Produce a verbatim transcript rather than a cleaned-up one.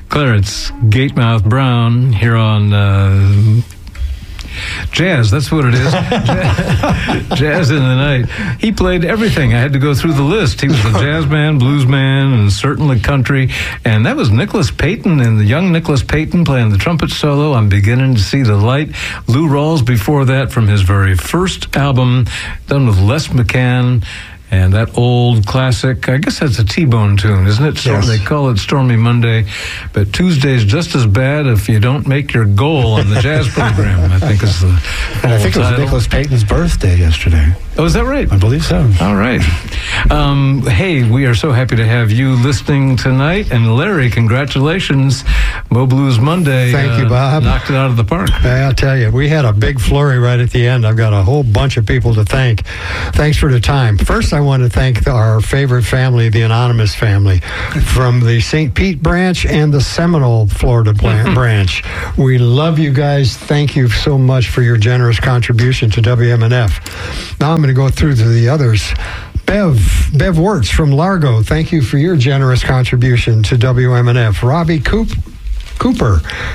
Clarence Gatemouth Brown here on uh, Jazz. That's what it is. Jazz in the Night. He played everything. I had to go through the list. He was a jazz man, blues man, and certainly country. And that was Nicholas Payton, and the young Nicholas Payton playing the trumpet solo. I'm beginning to see the light. Lou Rawls before that from his very first album, done with Les McCann. And that old classic, I guess that's a T-Bone tune, isn't it? So yes. They call it Stormy Monday. But Tuesday's just as bad if you don't make your goal on the jazz program, I think is the And I think it was title. Nicholas Payton's birthday yesterday. Oh, is that right? I believe so. All right. Um, hey, we are so happy to have you listening tonight. And Larry, congratulations. Mo Blues Monday. Thank you, uh, Bob. Knocked it out of the park. I'll tell you, we had a big flurry right at the end. I've got a whole bunch of people to thank. Thanks for the time. First, I want to thank our favorite family, the Anonymous family, from the Saint Pete branch and the Seminole, Florida branch. We love you guys. Thank you so much for your generous contribution to W M N F. Now I'm going to go through to the others. Bev, Bev Wirtz from Largo, thank you for your generous contribution to W M N F. Robbie Coop, Cooper